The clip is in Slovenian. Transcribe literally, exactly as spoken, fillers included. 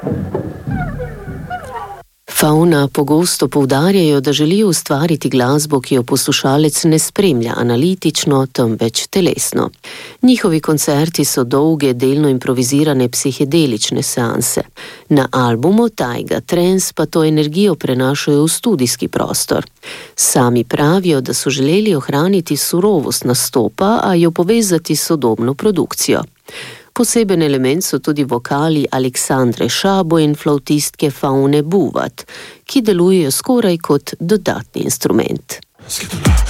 Fauna pogosto poudarjajo, da želijo ustvariti glasbo, ki jo poslušalec ne spremlja analitično, temveč telesno. Njihovi koncerti so dolge, delno improvizirane psihedelične seanse. Na albumu Taiga Trance pa to energijo prenašajo v studijski prostor. Sami pravijo, da so želeli ohraniti surovost nastopa, a jo povezati s sodobno produkcijo. Poseben element so tudi vokali Aleksandre Šabo in flavtistke Faune Buvat, ki delujejo skoraj kot dodatni instrument.